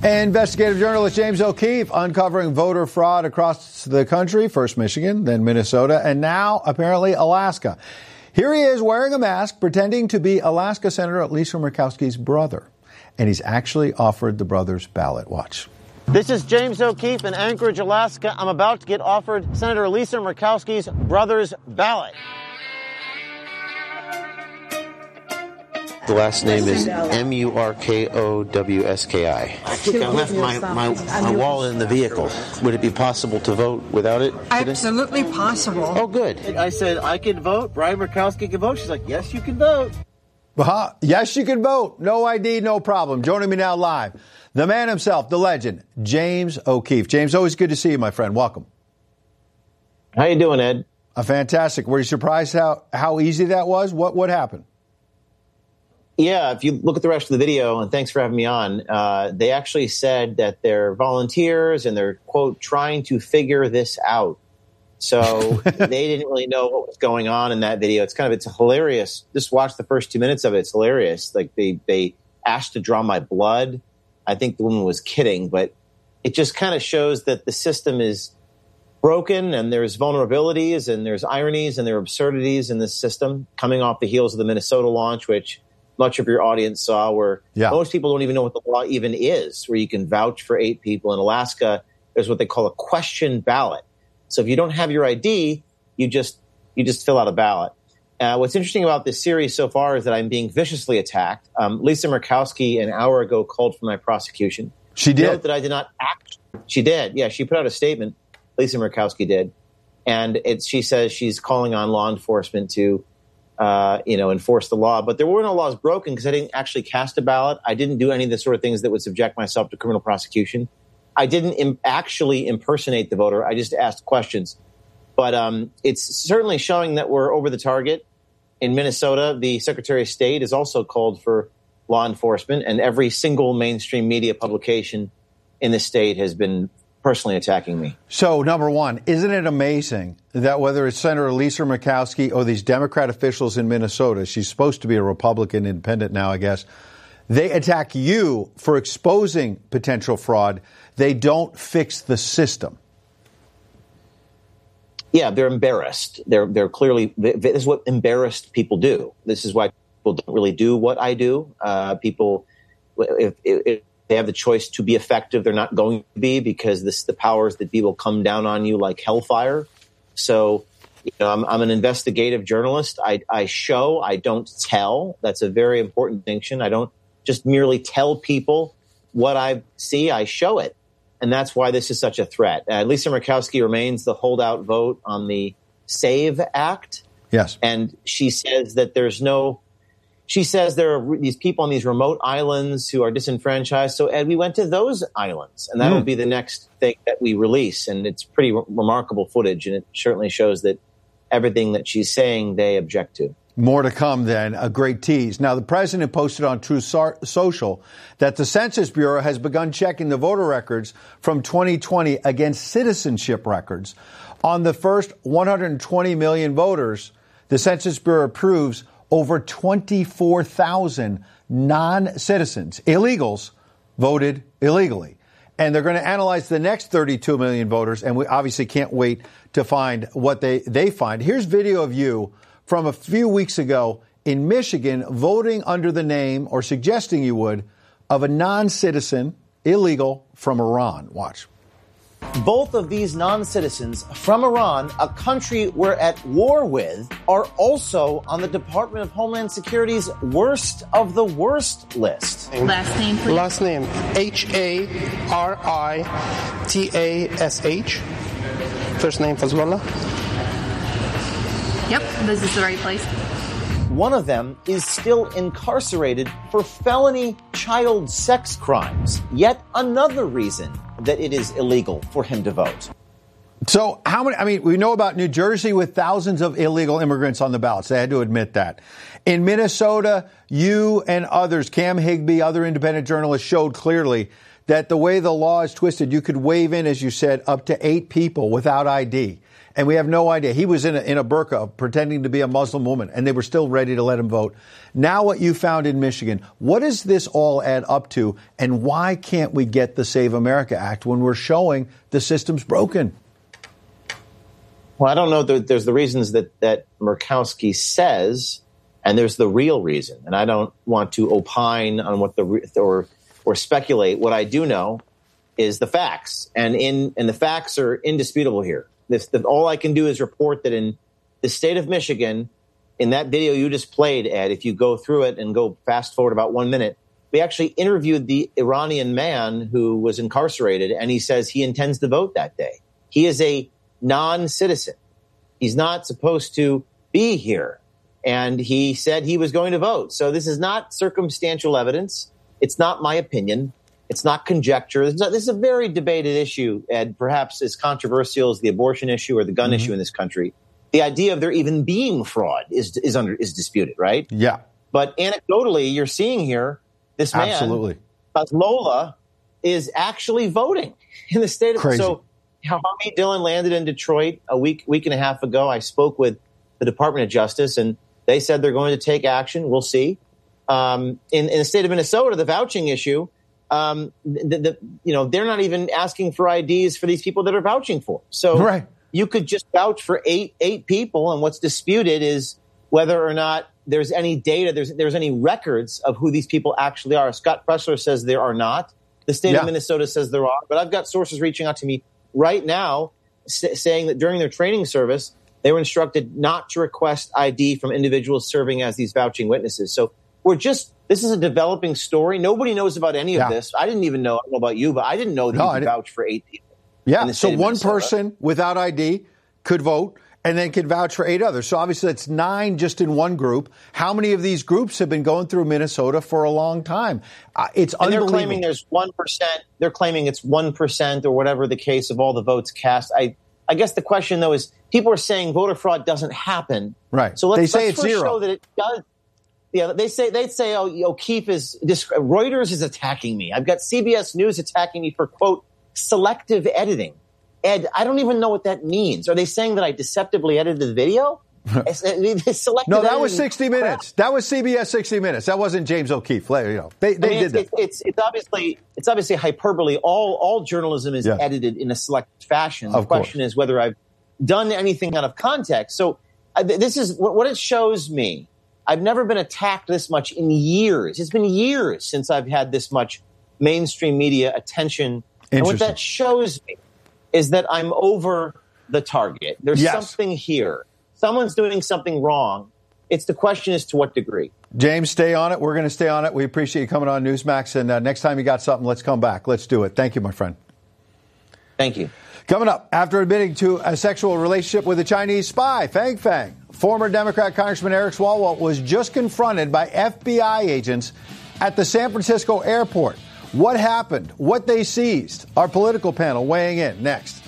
Investigative journalist James O'Keefe uncovering voter fraud across the country, first Michigan, then Minnesota, and now apparently Alaska. Here he is wearing a mask, pretending to be Alaska Senator Lisa Murkowski's brother. And he's actually offered the brother's ballot. Watch. This is James O'Keefe in Anchorage, Alaska. I'm about to get offered Senator Lisa Murkowski's brother's ballot. The last name is Murkowski. I think I left my wallet in the vehicle. Would it be possible to vote without it today? Absolutely possible. Oh, good. I said, I can vote. Brian Murkowski can vote. She's like, yes, you can vote. Yes, you can vote. No ID, no problem. Joining me now live, the man himself, the legend, James O'Keefe. James, always good to see you, my friend. Welcome. How you doing, Ed? Fantastic. Were you surprised how easy that was? What happened? Yeah, if you look at the rest of the video, and thanks for having me on, they actually said that they're volunteers and they're, quote, trying to figure this out. So they didn't really know what was going on in that video. It's hilarious. Just watch the first 2 minutes of it. It's hilarious. Like they asked to draw my blood. I think the woman was kidding, but it just kind of shows that the system is broken and there's vulnerabilities and there's ironies and there are absurdities in this system coming off the heels of the Minnesota launch, which much of your audience saw, where most people don't even know what the law even is, where you can vouch for 8 people. In Alaska, there's what they call a question ballot. So if you don't have your ID, you just fill out a ballot. What's interesting about this series so far is that I'm being viciously attacked. Lisa Murkowski an hour ago called for my prosecution. She did. Note that I did not act. She did. Yeah, she put out a statement. Lisa Murkowski did. And she says she's calling on law enforcement to enforce the law. But there were no laws broken because I didn't actually cast a ballot. I didn't do any of the sort of things that would subject myself to criminal prosecution. I didn't actually impersonate the voter. I just asked questions. But it's certainly showing that we're over the target. In Minnesota, the Secretary of State has also called for law enforcement, and every single mainstream media publication in the state has been personally attacking me. So, number one, isn't it amazing that whether it's Senator Lisa Murkowski or these Democrat officials in Minnesota, she's supposed to be a Republican independent now, I guess, they attack you for exposing potential fraud. They don't fix the system. Yeah, they're embarrassed. They're clearly, this is what embarrassed people do. This is why people don't really do what I do. People, if they have the choice to be effective, they're not going to be, because the powers that be will come down on you like hellfire. So, I'm an investigative journalist. I show, I don't tell. That's a very important distinction. I don't just merely tell people what I see. I show it. And that's why this is such a threat. Lisa Murkowski remains the holdout vote on the SAVE Act. Yes. And she says that there are these people on these remote islands who are disenfranchised. So, Ed, we went to those islands, and that'll be the next thing that we release. And it's pretty remarkable footage, and it certainly shows that everything that she's saying they object to. More to come then, a great tease. Now, the president posted on Truth Social that the Census Bureau has begun checking the voter records from 2020 against citizenship records. On the first 120 million voters, the Census Bureau approves over 24,000 non-citizens, illegals, voted illegally. And they're going to analyze the next 32 million voters, and we obviously can't wait to find what they find. Here's video of you from a few weeks ago in Michigan voting under the name, or suggesting you would, of a non-citizen, illegal, from Iran. Watch. Both of these non-citizens from Iran, a country we're at war with, are also on the Department of Homeland Security's worst of the worst list. Last name, please. Last name, Haritash. First name, Fazwallah. Yep, this is the right place. One of them is still incarcerated for felony child sex crimes. Yet another reason that it is illegal for him to vote. So how many, I mean, we know about New Jersey with thousands of illegal immigrants on the ballots. They had to admit that. In Minnesota, you and others, Cam Higbee, other independent journalists showed clearly that the way the law is twisted, you could wave in, as you said, up to 8 people without ID. And we have no idea. He was in a burqa pretending to be a Muslim woman, and they were still ready to let him vote. Now what you found in Michigan, what does this all add up to, and why can't we get the Save America Act when we're showing the system's broken? Well, I don't know that there's the reasons that Murkowski says, and there's the real reason. And I don't want to opine on what or speculate. What I do know is the facts, and the facts are indisputable here. All I can do is report that in the state of Michigan, in that video you just played, Ed, if you go through it and go fast forward about 1 minute, we actually interviewed the Iranian man who was incarcerated, and he says he intends to vote that day. He is a non-citizen. He's not supposed to be here. And he said he was going to vote. So this is not circumstantial evidence. It's not my opinion. It's not conjecture. This is a very debated issue, Ed, perhaps as controversial as the abortion issue or the gun issue in this country. The idea of there even being fraud is disputed, right? Yeah. But anecdotally, you're seeing here this man, absolutely, Lola, is actually voting in the state of crazy. So Harmeet Dillon landed in Detroit a week and a half ago. I spoke with the Department of Justice, and they said they're going to take action. We'll see. In the state of Minnesota, the vouching issue. They're not even asking for IDs for these people that are vouching for. So right. You could just vouch for eight people, and what's disputed is whether or not there's any data, there's any records of who these people actually are. Scott Pressler says there are not. The state of Minnesota says there are, but I've got sources reaching out to me right now saying that during their training service, they were instructed not to request ID from individuals serving as these vouching witnesses. So this is a developing story. Nobody knows about any of this. I didn't even know, I don't know about you, but I didn't know that you could vouch for 8 people. Yeah, so one person without ID could vote and then could vouch for 8 others. So obviously that's 9 just in one group. How many of these groups have been going through Minnesota for a long time? It's unbelievable. They're claiming there's 1%. They're claiming it's 1% or whatever the case of all the votes cast. I guess the question, though, is people are saying voter fraud doesn't happen. Right. So let's it's zero. show that it does. Yeah, they'd say, O'Keefe Reuters is attacking me. I've got CBS News attacking me for, quote, selective editing. Ed, I don't even know what that means. Are they saying that I deceptively edited the video? No, that was 60 Minutes. That was CBS 60 Minutes. That wasn't James O'Keefe. They did that. It's obviously hyperbole. All journalism is edited in a selective fashion. The question is whether I've done anything out of context. So this is what it shows me. I've never been attacked this much in years. It's been years since I've had this much mainstream media attention. And what that shows me is that I'm over the target. There's something here. Someone's doing something wrong. It's the question is to what degree. James, stay on it. We're going to stay on it. We appreciate you coming on Newsmax. And next time you got something, let's come back. Let's do it. Thank you, my friend. Thank you. Coming up, after admitting to a sexual relationship with a Chinese spy, Fang Fang, former Democrat Congressman Eric Swalwell was just confronted by FBI agents at the San Francisco airport. What happened? What they seized? Our political panel weighing in next.